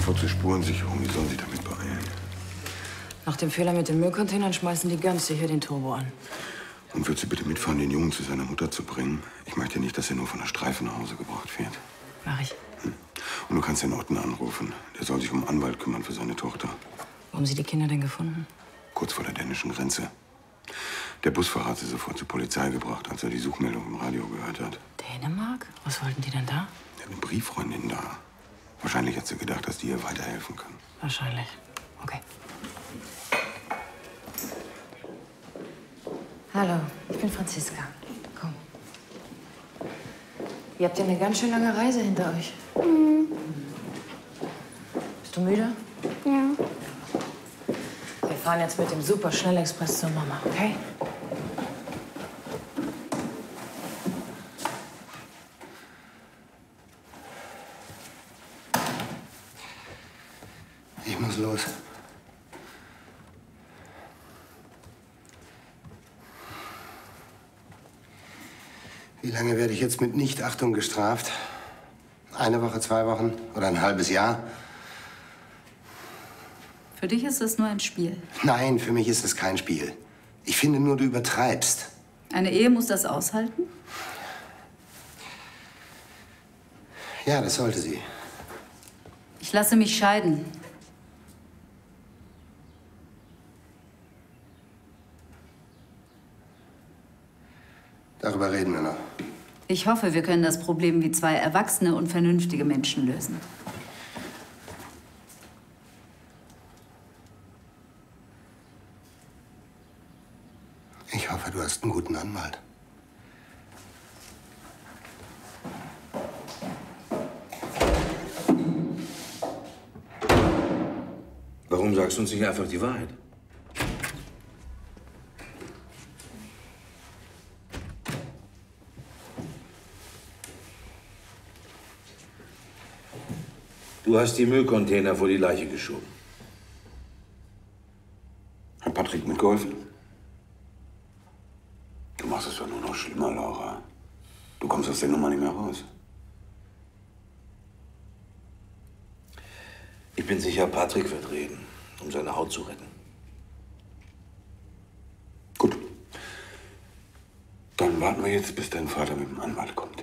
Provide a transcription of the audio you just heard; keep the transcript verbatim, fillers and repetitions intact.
sofort zur Spurensicherung. Die sollen sich damit beeilen. Nach dem Fehler mit den Müllcontainern schmeißen die ganz sicher den Turbo an. Und würdest du bitte mitfahren, den Jungen zu seiner Mutter zu bringen? Ich möchte nicht, dass er nur von der Streife nach Hause gebracht wird. Mach ich. Hm. Und du kannst den Otten anrufen. Der soll sich um einen Anwalt kümmern für seine Tochter. Wo haben Sie die Kinder denn gefunden? Kurz vor der dänischen Grenze. Der Busfahrer hat sie sofort zur Polizei gebracht, als er die Suchmeldung im Radio gehört hat. Dänemark? Was wollten die denn da? Er hat eine Brieffreundin da. Wahrscheinlich hat sie gedacht, dass die ihr weiterhelfen kann. Wahrscheinlich. Okay. Hallo, ich bin Franziska. Komm. Ihr habt ja eine ganz schön lange Reise hinter euch. Mhm. Bist du müde? Ja. Wir fahren jetzt mit dem Super-Schnellexpress zur Mama, okay? Ich muss los. Wie lange werde ich jetzt mit Nichtachtung gestraft? Eine Woche, zwei Wochen oder ein halbes Jahr? Für dich ist es nur ein Spiel. Nein, für mich ist es kein Spiel. Ich finde nur, du übertreibst. Eine Ehe muss das aushalten? Ja, das sollte sie. Ich lasse mich scheiden. Darüber reden wir noch. Ich hoffe, wir können das Problem wie zwei erwachsene und vernünftige Menschen lösen. Ich hoffe, du hast einen guten Anwalt. Warum sagst du uns nicht einfach die Wahrheit? Du hast die Müllcontainer vor die Leiche geschoben. Hat Patrick mitgeholfen? Du machst es doch nur noch schlimmer, Laura. Du kommst aus der Nummer nicht mehr raus. Ich bin sicher, Patrick wird reden, um seine Haut zu retten. Gut. Dann warten wir jetzt, bis dein Vater mit dem Anwalt kommt.